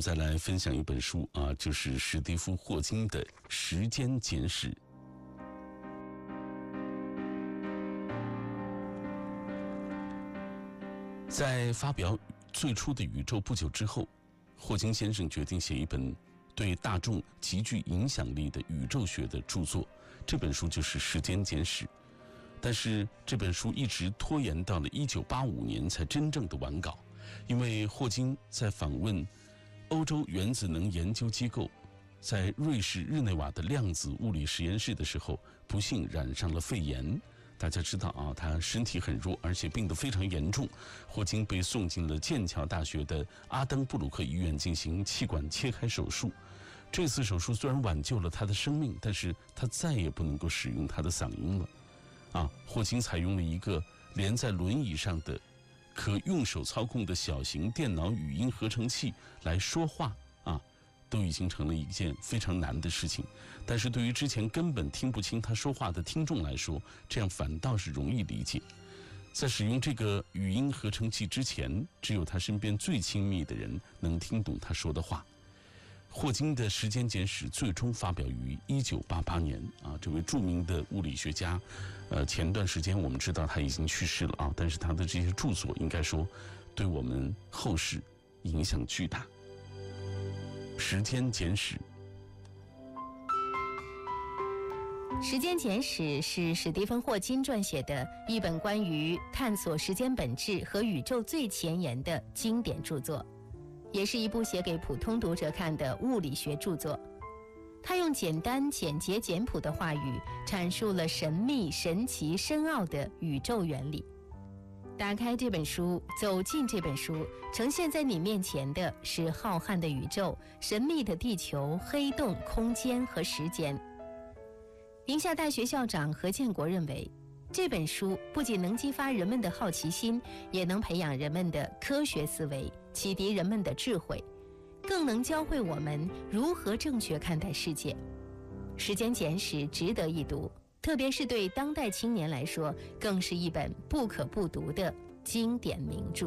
再来分享一本书啊，就是史蒂夫·霍金的《时间简史》。在发表最初的宇宙不久之后，霍金先生决定写一本对大众极具影响力的宇宙学的著作，这本书就是《时间简史》。但是这本书一直拖延到了1985年才真正的完稿，因为霍金在访问欧洲原子能研究机构，在瑞士日内瓦的量子物理实验室的时候，不幸染上了肺炎。大家知道啊，他身体很弱，而且病得非常严重。霍金被送进了剑桥大学的阿登布鲁克医院进行气管切开手术。这次手术虽然挽救了他的生命，但是他再也不能够使用他的嗓音了。霍金采用了一个连在轮椅上的可用手操控的小型电脑语音合成器来说话都已经成了一件非常难的事情。但是对于之前根本听不清他说话的听众来说，这样反倒是容易理解。在使用这个语音合成器之前，只有他身边最亲密的人能听懂他说的话。霍金的《时间简史》最终发表于1988年这位著名的物理学家，前段时间我们知道他已经去世了但是他的这些著作应该说对我们后世影响巨大。《时间简史》 《时间简史》是史蒂芬·霍金撰写的一本关于探索时间本质和宇宙最前沿的经典著作，也是一部写给普通读者看的物理学著作。他用简单、简洁、简朴的话语阐述了神秘、神奇、深奥的宇宙原理。打开这本书，走进这本书，呈现在你面前的是浩瀚的宇宙、神秘的地球、黑洞、空间和时间。宁夏大学校长何建国认为，这本书不仅能激发人们的好奇心，也能培养人们的科学思维，启迪人们的智慧，更能教会我们如何正确看待世界。《时间简史》值得一读，特别是对当代青年来说，更是一本不可不读的经典名著。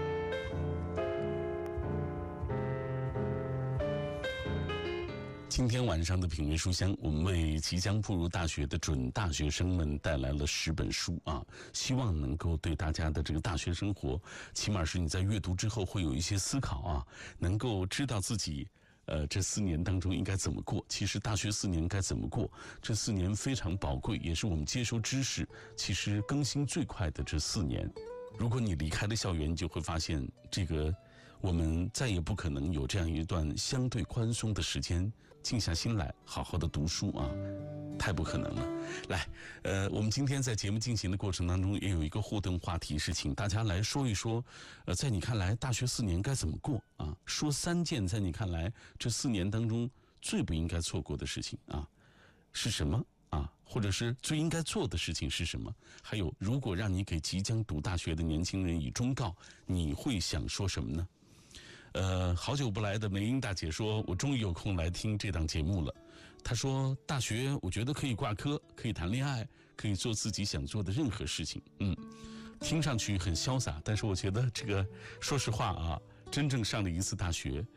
今天晚上的品味书香，我们为即将步入大学的准大学生们带来了10本书希望能够对大家的这个大学生活，起码是你在阅读之后会有一些思考能够知道自己这4年当中应该怎么过。其实大学4年该怎么过，这4年非常宝贵，也是我们接收知识其实更新最快的这4年。如果你离开了校园，你就会发现这个我们再也不可能有这样一段相对宽松的时间静下心来好好的读书太不可能了。来我们今天在节目进行的过程当中也有一个互动话题，是请大家来说一说在你看来大学4年该怎么过说3件在你看来这4年当中最不应该错过的事情是什么或者是最应该做的事情是什么？还有，如果让你给即将读大学的年轻人以忠告，你会想说什么呢？好久不来的梅英大姐说，我终于有空来听这档节目了。她说，大学我觉得可以挂科，可以谈恋爱，可以做自己想做的任何事情。听上去很潇洒，但是我觉得这个，说实话真正上了一次大学，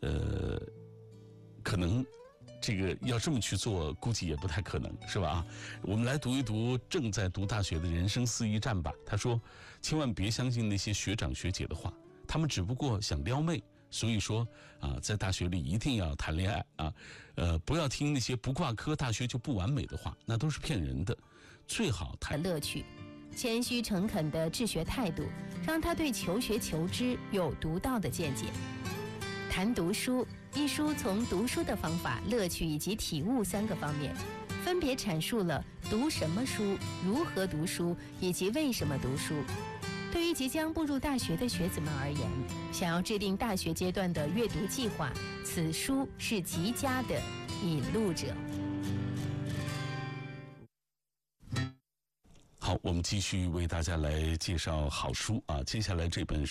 可能这个要这么去做，估计也不太可能，是吧？我们来读一读正在读大学的人生肆意战吧。他说，千万别相信那些学长学姐的话，他们只不过想撩妹，所以说在大学里一定要谈恋爱不要听那些不挂科大学就不完美的话，那都是骗人的。最好谈乐趣，谦虚诚恳的治学态度，让他对求学求知有独到的见解。谈读书一书从读书的方法、乐趣以及体悟3个方面，分别阐述了读什么书、如何读书以及为什么读书。对于即将步入大学的学子们而言，想要制定大学阶段的阅读计划，此书是极佳的引路者。 好，我们继续为大家来介绍好书接下来这本